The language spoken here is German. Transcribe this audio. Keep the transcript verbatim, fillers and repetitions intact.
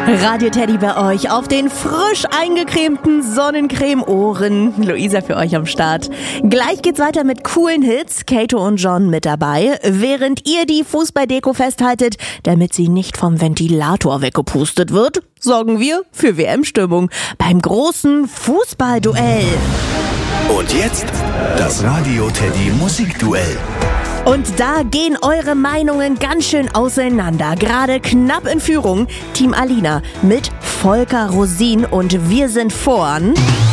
Radio Teddy bei euch auf den frisch eingecremten Sonnencreme-Ohren. Luisa für euch am Start. Gleich geht's weiter mit coolen Hits. Kato und John mit dabei. Während ihr die Fußballdeko festhaltet, damit sie nicht vom Ventilator weggepustet wird, sorgen wir für W M-Stimmung beim großen Fußballduell. Und jetzt das Radio Teddy Musikduell. Und da gehen eure Meinungen ganz schön auseinander. Gerade knapp in Führung Team Alina mit Volker Rosin und wir sind vorn.